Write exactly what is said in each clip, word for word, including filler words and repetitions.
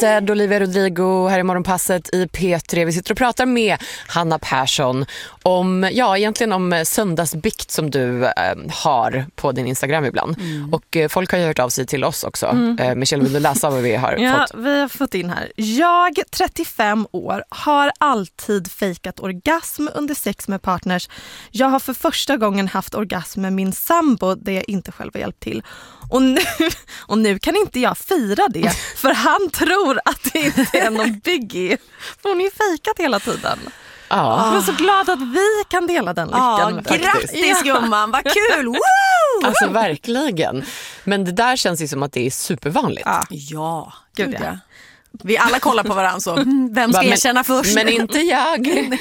Ted, Olivia Rodrigo här i Morgonpasset i P tre. Vi sitter och pratar med Hanna Persson om, ja, egentligen om söndagsbikt som du eh, har på din Instagram ibland. Mm. Och eh, folk har ju hört av sig till oss också. Mm. Eh, Michelle, vill du läsa vad vi har ja, fått? Vi har fått in här. Jag, trettiofem år, har alltid fejkat orgasm under sex med partners. Jag har för första gången haft orgasm med min sambo där jag inte själv har hjälpt till. Och nu, och nu kan inte jag fira det för han tror att det inte är någon biggie. För hon är ju fejkat hela tiden. Ja. Jag är så glad att vi kan dela den lyckan. Ja, grattis gumman, vad kul! Woo! Alltså verkligen. Men det där känns ju som att det är supervanligt. Ja, ja. Gud, ja. Vi alla kollar på varandra så, vem ska men, erkänna först? Men inte jag.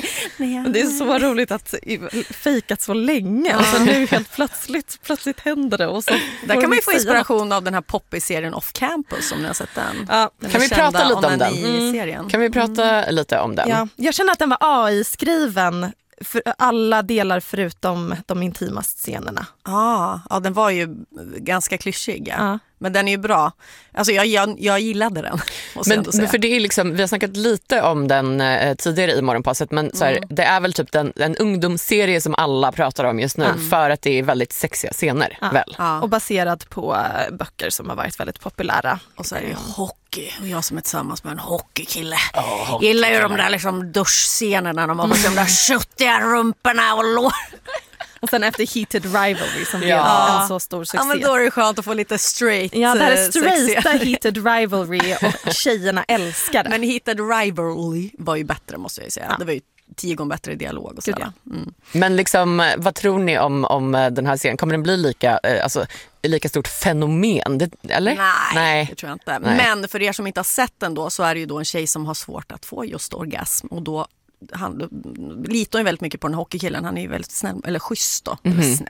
Det är så roligt att fejkat så länge och så nu helt plötsligt plötsligt händer det. Och så där kan man ju få inspiration av den här poppy-serien Off Campus, om ni har sett den. Ja. den kan vi prata lite om den? Mm. Kan vi prata mm. lite om den? Ja. Jag känner att den var A I-skriven för alla delar förutom de intima scenerna. Ah, ja, den var ju ganska klyschig. Ja. Ja. Men den är ju bra. Alltså jag, jag, jag gillade den. Men, men för det är liksom, vi har snackat lite om den eh, tidigare i Morgonpasset, men så här, mm. det är väl typ den, en ungdomsserie som alla pratar om just nu mm. för att det är väldigt sexiga scener. Ja. Väl? Ja. Och baserad på äh, böcker som har varit väldigt populära. Och så är det ju hockey. Och jag som är tillsammans med en hockeykille. Oh, hockey gillar ju de där liksom duschscenerna. De har fått de där köttiga rumporna och lår. Och sen efter Heated Rivalry som blev ja. en så stor succé. Ja, men då är det skönt att få lite straight. Ja, det här är straighta sexiga. Heated Rivalry och tjejerna älskar det. Men Heated Rivalry var ju bättre, måste jag säga. Ja. Det var ju tio gånger bättre dialog och så. Ja. Mm. Men liksom, vad tror ni om, om den här serien? Kommer den bli lika, alltså, lika stort fenomen? Det, eller? Nej, Nej, det tror jag inte. Nej. Men för er som inte har sett den då, så är det ju då en tjej som har svårt att få just orgasm. Och då han litar ju väldigt mycket på den hockeykillen. Han är ju väldigt snäll, eller schysst då. Mm-hmm. Eller snäll,